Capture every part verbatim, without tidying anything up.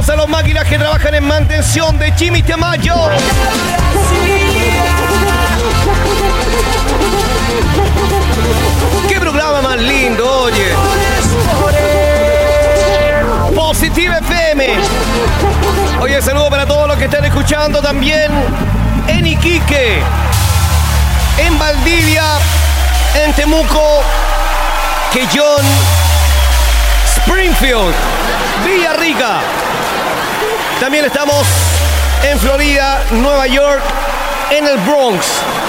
a los máquinas que trabajan en mantención de Jimmy Tamayo. ¡Qué programa más lindo, oye! Positiva F M. Oye, saludo para todos los que están escuchando también en Iquique, en Valdivia, en Temuco, Quellón, Springfield, Villarrica. También estamos en Florida, Nueva York, en el Bronx.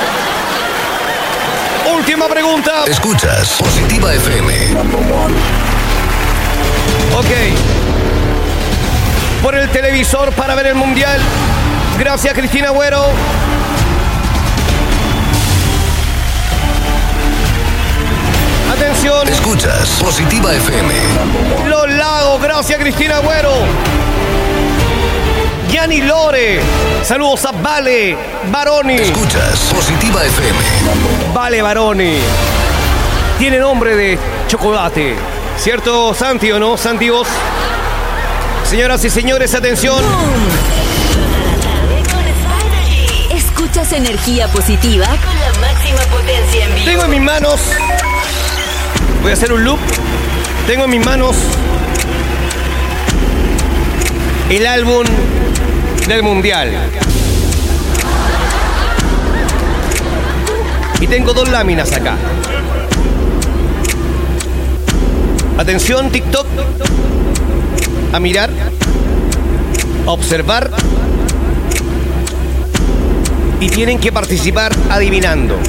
Última pregunta. Escuchas Positiva F M. Ok. Por el televisor para ver el mundial. Gracias, Cristina Agüero. Atención. Escuchas Positiva F M. Los Lagos. Gracias, Cristina Agüero. Gianni Lore. Saludos a Vale Baroni. Escuchas Positiva F M. Vale Baroni. Tiene nombre de chocolate. ¿Cierto, Santi, o no? Santi, vos. Señoras y señores, atención. Escuchas energía positiva con la máxima potencia en vivo. Tengo en mis manos. Voy a hacer un loop. Tengo en mis manos el álbum del mundial. Y tengo dos láminas acá. Atención, TikTok. A mirar, a observar. Y tienen que participar adivinando.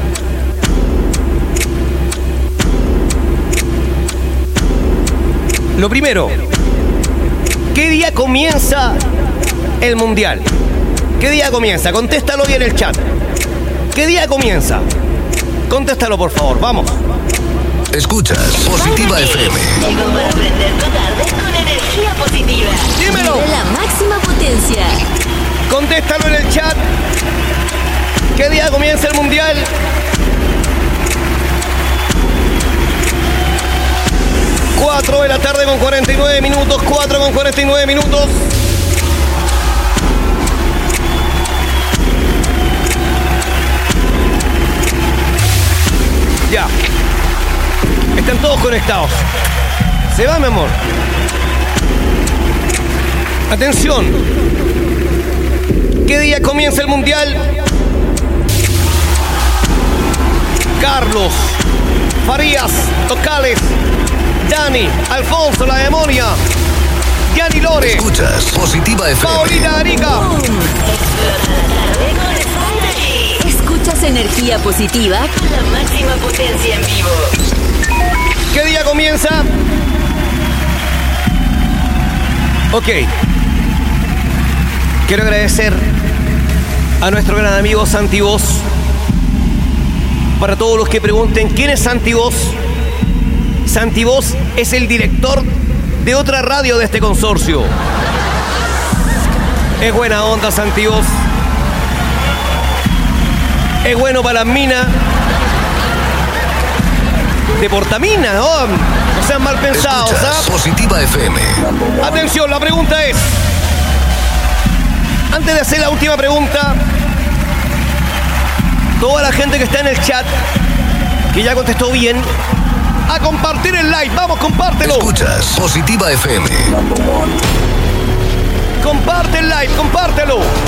Lo primero, ¿qué día comienza el mundial? ¿Qué día comienza? Contéstalo hoy en el chat. ¿Qué día comienza? Contéstalo, por favor, vamos. Escuchas Positiva F M. Llegó para aprender tu tarde con energía positiva. Dímelo. De la máxima potencia. Contéstalo en el chat. ¿Qué día comienza el mundial? cuatro de la tarde con cuarenta y nueve minutos. cuatro con cuarenta y nueve minutos. Ya. Están todos conectados. Se va, mi amor. Atención. ¿Qué día comienza el mundial? Carlos, Farías, Tocales, Dani, Alfonso, La Demonia, Gianni Lore. Escuchas Positiva F M. Paulina Arica. Escuchas energía positiva con la máxima potencia en vivo. ¿Qué día comienza? Ok. Quiero agradecer a nuestro gran amigo Santi Voz. Para todos los que pregunten quién es Santi Voz, Santi Voz es el director de otra radio de este consorcio. Es buena onda, Santi Voz. Es bueno para las minas de Portamina, ¿no? No sean mal pensados, Escuchas ¿ah? Positiva F M. Atención, la pregunta es, antes de hacer la última pregunta, toda la gente que está en el chat, que ya contestó bien, a compartir el like. Vamos, compártelo. Escuchas Positiva F M. Comparte el like, compártelo.